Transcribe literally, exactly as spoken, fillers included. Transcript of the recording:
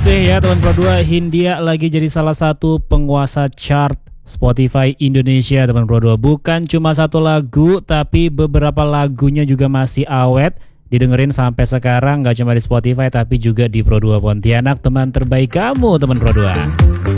Masih ya teman Pro dua, Hindia lagi jadi salah satu penguasa chart Spotify Indonesia teman Pro dua. Bukan cuma satu lagu, tapi beberapa lagunya juga masih awet didengerin sampai sekarang. Gak cuma di Spotify tapi juga di Pro dua Pontianak, teman terbaik kamu teman Pro dua.